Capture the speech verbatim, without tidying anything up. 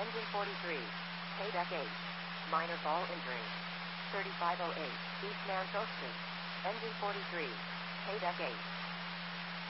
Engine forty-three. K-Deck eight. Minor fall injury. thirty-five oh eight. East Nanto Street. Engine forty-three. K-Deck eight.